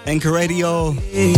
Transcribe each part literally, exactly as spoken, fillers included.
Anchor Radio.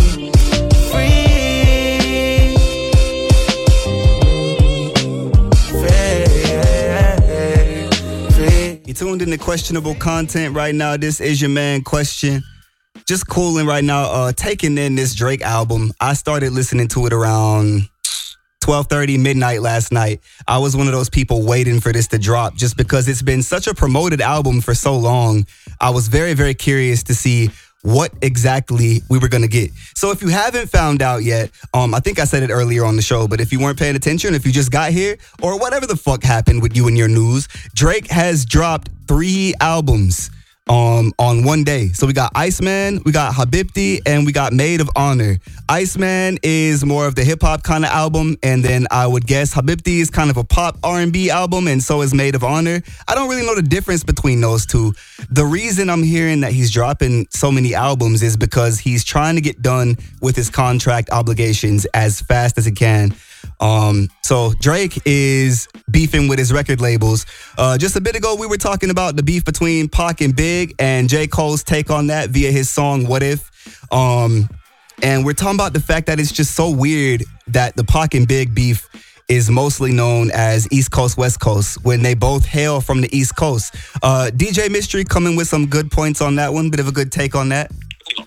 You tuned into questionable content right now. This is your man, Question. Just cooling right now, uh, taking in this Drake album. I started listening to it around twelve thirty midnight last night. I was one of those people waiting for this to drop just because it's been such a promoted album for so long. I was very, very curious to see what exactly we were going to get. So if you haven't found out yet, um, I think I said it earlier on the show, but if you weren't paying attention, if you just got here, or whatever the fuck happened with you and your news, Drake has dropped three albums um, on one day. So we got Iceman, we got Habibti, and we got Maid of Honor. Iceman is more of the hip-hop kind of album, and then I would guess Habibti is kind of a pop R and B album, and so is Maid of Honor. I don't really know the difference between those two. The reason I'm hearing that he's dropping so many albums is because he's trying to get done with his contract obligations as fast as he can. Um, so Drake is beefing with his record labels. Uh, just a bit ago, we were talking about the beef between Pac and Big, and J. Cole's take on that via his song What If. Um, and we're talking about the fact that it's just so weird that the Pac and Big beef is mostly known as East Coast, West Coast, when they both hail from the East Coast. Uh, D J Mystery coming with some good points on that one, bit of a good take on that.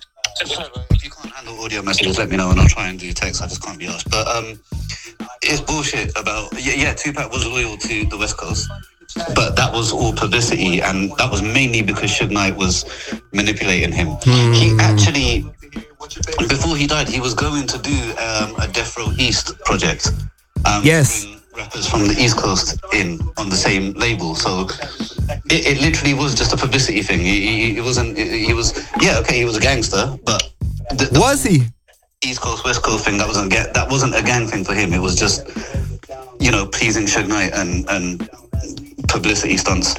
If you can't handle audio messages, let me know and I'll try and do text. I just can't be asked. But um, it's bullshit about... Yeah, yeah, Tupac was loyal to the West Coast, but that was all publicity, and that was mainly because Suge Knight was manipulating him. Hmm. He actually... Before he died, he was going to do um, a Death Row East project. Um, yes. Bring rappers from the East Coast in on the same label. So it, it literally was just a publicity thing. He, he, he wasn't... He, he was... Yeah, okay, he was a gangster, but... The, the was he? East Coast, West Coast thing, that wasn't, get, that wasn't a gang thing for him. It was just, you know, pleasing Suge Knight and, and publicity stunts.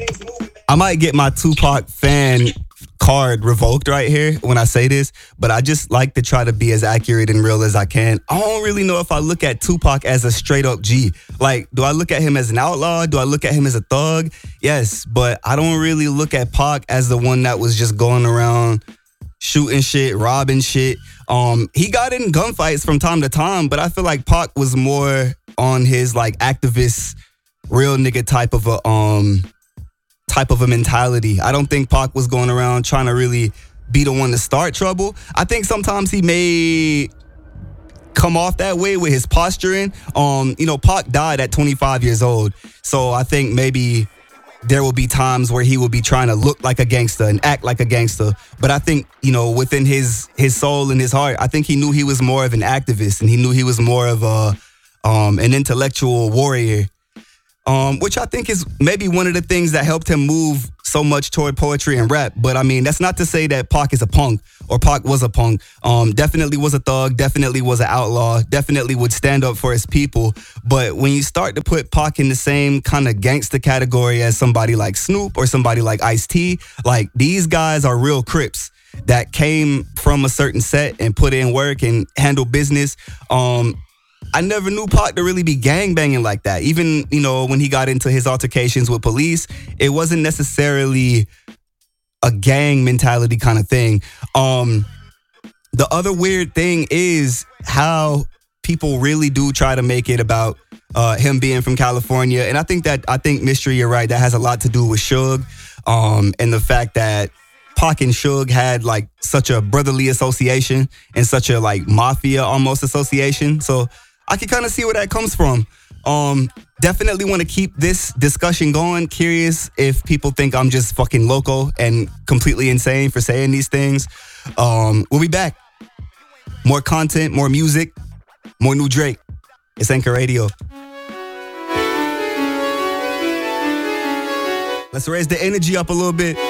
I might get my Tupac fan card revoked right here when I say this, but I just like to try to be as accurate and real as I can. I don't really know if I look at Tupac as a straight up G. Like, do I look at him as an outlaw? Do I look at him as a thug? Yes, but I don't really look at Pac as the one that was just going around shooting shit, robbing shit. Um, he got in gunfights from time to time, but I feel like Pac was more on his like activist, real nigga type of a um type of a mentality. I don't think Pac was going around trying to really be the one to start trouble. I think sometimes he may come off that way with his posturing. Um, you know, Pac died at twenty-five years old, so I think maybe there will be times where he will be trying to look like a gangster and act like a gangster. But I think, you know, within his his soul and his heart, I think he knew he was more of an activist, and he knew he was more of a um, an intellectual warrior, um, which I think is maybe one of the things that helped him move so much toward poetry and rap. But I mean, that's not to say that Pac is a punk, or Pac was a punk. Um, definitely was a thug, definitely was an outlaw, definitely would stand up for his people. But when you start to put Pac in the same kind of gangster category as somebody like Snoop or somebody like Ice-T, like these guys are real Crips that came from a certain set and put in work and handle business. Um, I never knew Pac to really be gangbanging like that. Even, you know, when he got into his altercations with police, it wasn't necessarily a gang mentality kind of thing. Um, the other weird thing is how people really do try to make it about uh, him being from California. And I think that, I think, Mystery, you're right, that has a lot to do with Suge, um, and the fact that Pac and Suge had like such a brotherly association and such a like mafia almost association. So I can kind of see where that comes from. Um, definitely want to keep this discussion going. Curious if people think I'm just fucking loco and completely insane for saying these things. Um, we'll be back. More content, more music, more new Drake. It's Anchor Radio. Let's raise the energy up a little bit.